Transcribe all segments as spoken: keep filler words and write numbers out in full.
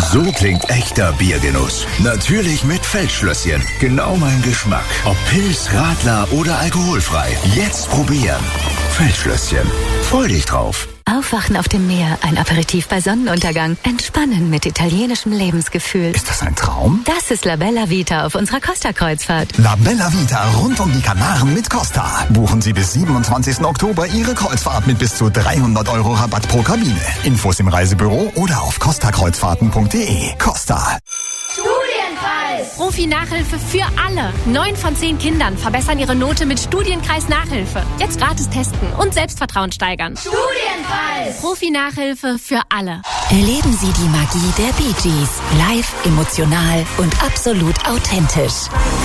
So klingt echter Biergenuss. Natürlich mit Feldschlösschen. Genau mein Geschmack. Ob Pils, Radler oder alkoholfrei. Jetzt probieren. Feldschlösschen. Freu dich drauf. Aufwachen auf dem Meer, ein Aperitif bei Sonnenuntergang. Entspannen mit italienischem Lebensgefühl. Ist das ein Traum? Das ist La Bella Vita auf unserer Costa-Kreuzfahrt. La Bella Vita rund um die Kanaren mit Costa. Buchen Sie bis siebenundzwanzigsten Oktober Ihre Kreuzfahrt mit bis zu dreihundert Euro Rabatt pro Kabine. Infos im Reisebüro oder auf costa kreuzfahrten punkt de. Costa. Studienkreis! Profi-Nachhilfe für alle. Neun von zehn Kindern verbessern ihre Note mit Studienkreis-Nachhilfe. Jetzt gratis testen und Selbstvertrauen steigern. Studienkreis! Profi-Nachhilfe für alle. Erleben Sie die Magie der Bee Gees. Live, emotional und absolut authentisch.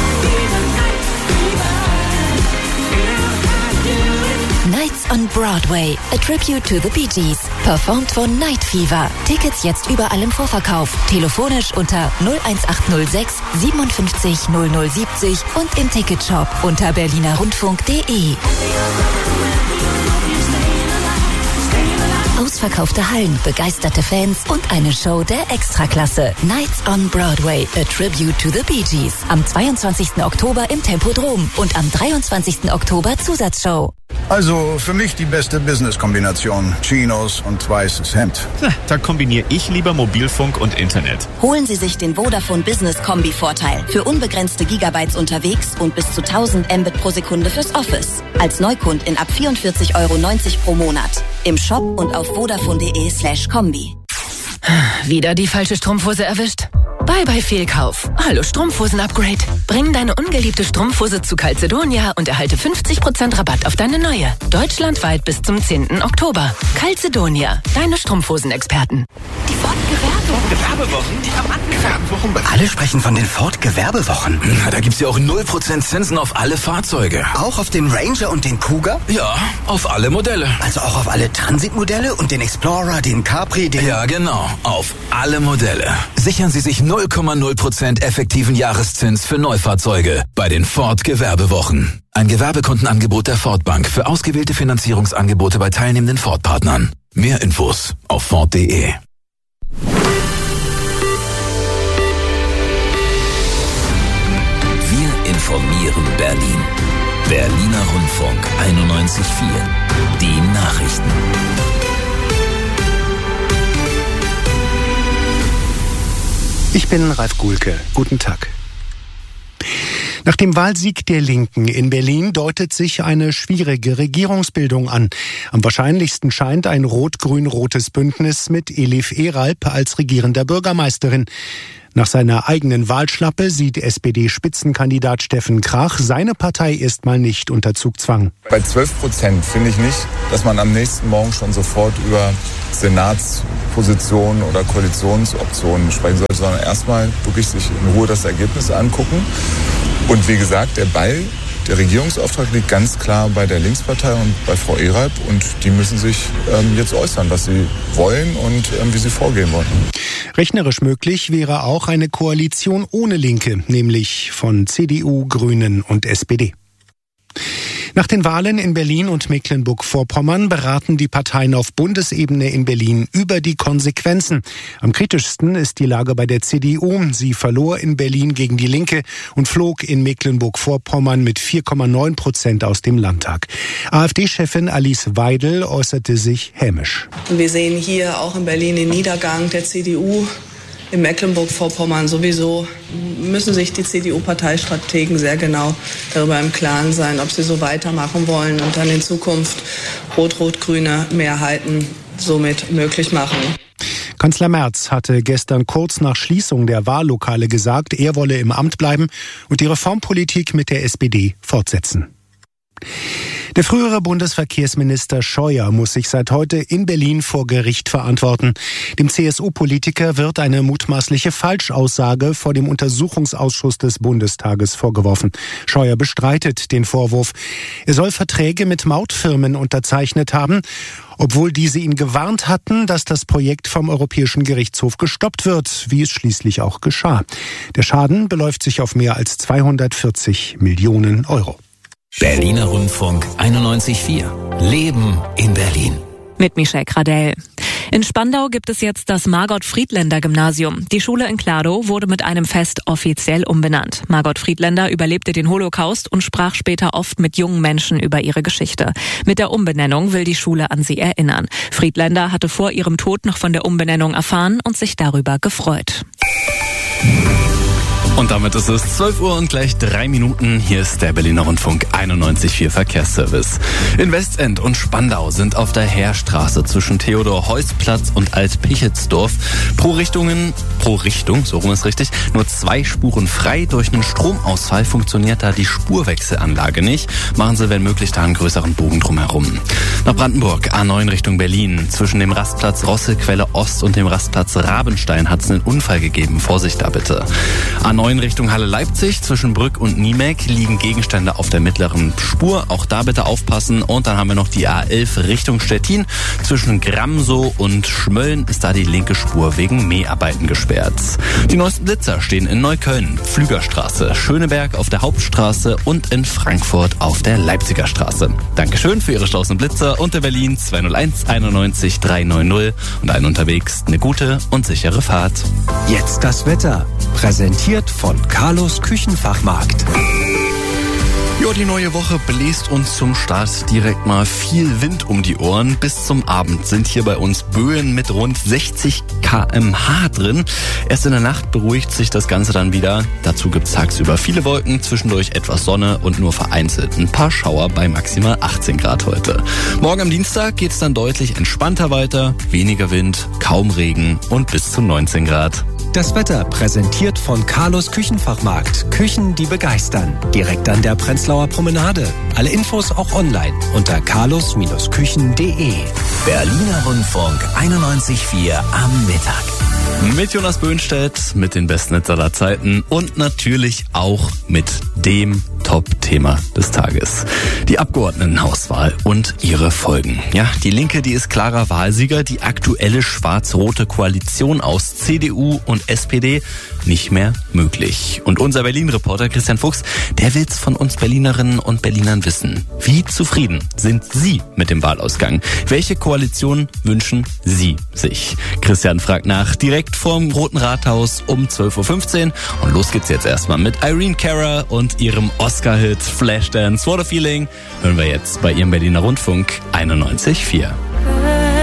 Nights on Broadway, a tribute to the Bee Gees. Performt von Night Fever. Tickets jetzt überall im Vorverkauf. Telefonisch unter null eins acht null sechs siebenundfünfzig null null siebzig und im Ticketshop unter berliner rundfunk punkt de. Ausverkaufte Hallen, begeisterte Fans und eine Show der Extraklasse. Nights on Broadway, a tribute to the Bee Gees. Am zweiundzwanzigsten Oktober im Tempodrom und am dreiundzwanzigsten Oktober Zusatzshow. Also für mich die beste Business-Kombination. Chinos und weißes Hemd. Da kombiniere ich lieber Mobilfunk und Internet. Holen Sie sich den Vodafone Business Kombi-Vorteil. Für unbegrenzte Gigabytes unterwegs und bis zu tausend Mbit pro Sekunde fürs Office. Als Neukundin ab vierundvierzig Euro neunzig pro Monat. Im Shop und auf vodafone punkt de slash kombi. Wieder die falsche Strumpfhose erwischt? Bye bye Fehlkauf. Hallo Strumpfhosen-Upgrade. Bring deine ungeliebte Strumpfhose zu Calzedonia und erhalte fünfzig Prozent Rabatt auf deine neue. Deutschlandweit bis zum zehnten Oktober. Calzedonia, deine Strumpfhosen-Experten. Die Ford-Gewerbewochen. Gewerbewochen? Die Gewerbewochen. Alle sprechen von den Ford-Gewerbewochen. Na, da gibt's ja auch null Prozent Zinsen auf alle Fahrzeuge. Auch auf den Ranger und den Cougar? Ja, auf alle Modelle. Also auch auf alle Transitmodelle und den Explorer, den Capri, den... Ja, genau. Auf alle Modelle. Sichern Sie sich null Komma null Prozent effektiven Jahreszins für Neufahrzeuge bei den Ford Gewerbewochen. Ein Gewerbekundenangebot der Ford Bank für ausgewählte Finanzierungsangebote bei teilnehmenden Ford-Partnern. Mehr Infos auf ford punkt de. Wir informieren Berlin. Berliner Rundfunk einundneunzig Komma vier. Die Nachrichten. Ich bin Ralf Guhlke. Guten Tag. Nach dem Wahlsieg der Linken in Berlin deutet sich eine schwierige Regierungsbildung an. Am wahrscheinlichsten scheint ein rot-grün-rotes Bündnis mit Elif Eralp als regierender Bürgermeisterin. Nach seiner eigenen Wahlschlappe sieht S P D-Spitzenkandidat Steffen Krach seine Partei erstmal nicht unter Zugzwang. Bei zwölf Prozent finde ich nicht, dass man am nächsten Morgen schon sofort über Senatspositionen oder Koalitionsoptionen sprechen sollte, sondern erstmal wirklich sich in Ruhe das Ergebnis angucken. Und wie gesagt, der Ball, der Regierungsauftrag liegt ganz klar bei der Linkspartei und bei Frau Eralp. Und die müssen sich ähm, jetzt äußern, was sie wollen und ähm, wie sie vorgehen wollen. Rechnerisch möglich wäre auch eine Koalition ohne Linke, nämlich von C D U, Grünen und S P D. Nach den Wahlen in Berlin und Mecklenburg-Vorpommern beraten die Parteien auf Bundesebene in Berlin über die Konsequenzen. Am kritischsten ist die Lage bei der C D U. Sie verlor in Berlin gegen die Linke und flog in Mecklenburg-Vorpommern mit vier Komma neun Prozent aus dem Landtag. AfD-Chefin Alice Weidel äußerte sich hämisch. Wir sehen hier auch in Berlin den Niedergang der C D U. In Mecklenburg-Vorpommern sowieso müssen sich die C D U-Parteistrategen sehr genau darüber im Klaren sein, ob sie so weitermachen wollen und dann in Zukunft rot-rot-grüne Mehrheiten somit möglich machen. Kanzler Merz hatte gestern kurz nach Schließung der Wahllokale gesagt, er wolle im Amt bleiben und die Reformpolitik mit der S P D fortsetzen. Der frühere Bundesverkehrsminister Scheuer muss sich seit heute in Berlin vor Gericht verantworten. Dem C S U-Politiker wird eine mutmaßliche Falschaussage vor dem Untersuchungsausschuss des Bundestages vorgeworfen. Scheuer bestreitet den Vorwurf. Er soll Verträge mit Mautfirmen unterzeichnet haben, obwohl diese ihn gewarnt hatten, dass das Projekt vom Europäischen Gerichtshof gestoppt wird, wie es schließlich auch geschah. Der Schaden beläuft sich auf mehr als zweihundertvierzig Millionen Euro. Berliner Rundfunk einundneunzig Komma vier. Leben in Berlin. Mit Michelle Gradell. In Spandau gibt es jetzt das Margot-Friedländer-Gymnasium. Die Schule in Kladow wurde mit einem Fest offiziell umbenannt. Margot Friedländer überlebte den Holocaust und sprach später oft mit jungen Menschen über ihre Geschichte. Mit der Umbenennung will die Schule an sie erinnern. Friedländer hatte vor ihrem Tod noch von der Umbenennung erfahren und sich darüber gefreut. Und damit ist es zwölf Uhr und gleich drei Minuten. Hier ist der Berliner Rundfunk einundneunzig Komma vier Verkehrsservice. In Westend und Spandau sind auf der Heerstraße zwischen Theodor-Heuss-Platz und Alt-Pichetsdorf pro Richtungen, pro Richtung, so rum ist richtig, nur zwei Spuren frei. Durch einen Stromausfall funktioniert da die Spurwechselanlage nicht. Machen Sie, wenn möglich, da einen größeren Bogen drumherum. Nach Brandenburg, A neun Richtung Berlin. Zwischen dem Rastplatz Rossequelle Ost und dem Rastplatz Rabenstein hat es einen Unfall gegeben. Vorsicht da bitte. A neun Richtung Halle Leipzig, zwischen Brück und Niemek liegen Gegenstände auf der mittleren Spur. Auch da bitte aufpassen. Und dann haben wir noch die A elf Richtung Stettin. Zwischen Gramsow und Schmölln ist da die linke Spur wegen Mäharbeiten gesperrt. Die neuesten Blitzer stehen in Neukölln, Pflügerstraße, Schöneberg auf der Hauptstraße und in Frankfurt auf der Leipziger Straße. Dankeschön für Ihre Staus und Blitzer unter Berlin zwei null eins einundneunzig dreihundertneunzig und allen unterwegs eine gute und sichere Fahrt. Jetzt das Wetter. Präsentiert von Carlos Küchenfachmarkt. Ja, die neue Woche bläst uns zum Start direkt mal viel Wind um die Ohren. Bis zum Abend sind hier bei uns Böen mit rund sechzig Kilometer pro Stunde drin. Erst in der Nacht beruhigt sich das Ganze dann wieder. Dazu gibt's tagsüber viele Wolken, zwischendurch etwas Sonne und nur vereinzelt ein paar Schauer bei maximal achtzehn Grad heute. Morgen am Dienstag geht's dann deutlich entspannter weiter. Weniger Wind, kaum Regen und bis zu neunzehn Grad. Das Wetter präsentiert von Carlos Küchenfachmarkt. Küchen, die begeistern. Direkt an der Prenzlauer Promenade. Alle Infos auch online unter carlos Küchen punkt de. Berliner Rundfunk einundneunzig Komma vier am Mittag. Mit Jonas Böhnstedt, mit den besten Hits aller Zeiten und natürlich auch mit dem Top-Thema des Tages. Die Abgeordnetenhauswahl und ihre Folgen. Ja, die Linke, die ist klarer Wahlsieger. Die aktuelle schwarz-rote Koalition aus C D U und S P D nicht mehr möglich. Und unser Berlin-Reporter Christian Fuchs, der will's von uns Berlinerinnen und Berlinern wissen. Wie zufrieden sind Sie mit dem Wahlausgang? Welche Koalition wünschen Sie sich? Christian fragt nach direkt vorm Roten Rathaus um zwölf Uhr fünfzehn. Und los geht's jetzt erstmal mit Irene Cara und ihrem Oscar-Hit Flashdance. What a Feeling hören wir jetzt bei Ihrem Berliner Rundfunk einundneunzig Komma vier.